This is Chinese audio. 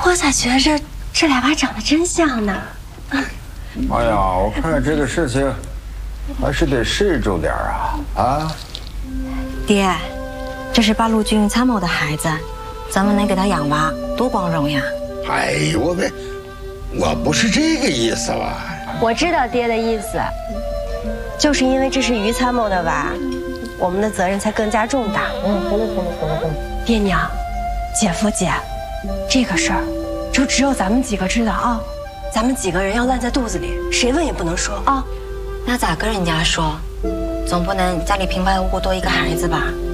我咋觉着这俩娃长得真像呢？ 哎呀，我看这个事情还是得慎重点啊！ 爹，这是八路军参谋的孩子，咱们能给他养娃，多光荣呀！ 哎呦，我不是这个意思了。 我知道爹的意思，就是因为这是于参谋的娃，我们的责任才更加重大。爹娘，姐夫姐，这个事儿就只有咱们几个知道啊。咱们几个人要烂在肚子里，谁问也不能说啊。 那咋跟人家说？总不能家里平白无故多一个孩子吧？